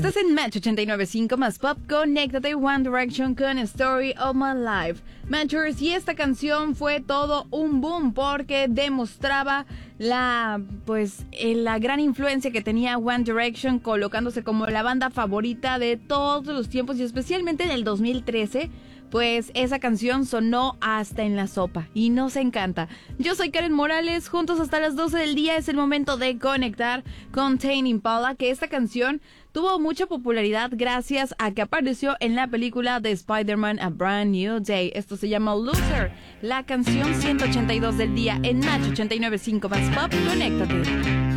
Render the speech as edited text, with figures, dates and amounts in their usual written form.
Estás en Match 89.5 más Pop. Conéctate, One Direction con Story of My Life. Matchers, y esta canción fue todo un boom porque demostraba la gran influencia que tenía One Direction, colocándose como la banda favorita de todos los tiempos, y especialmente en el 2013. Pues esa canción sonó hasta en la sopa y nos encanta. Yo soy Karen Morales, juntos hasta las 12 del día. Es el momento de conectar con Tame Impala, que esta canción tuvo mucha popularidad gracias a que apareció en la película de Spider-Man A Brand New Day. Esto se llama Loser, la canción 182 del día en Match 89.5 más Pop. Conéctate.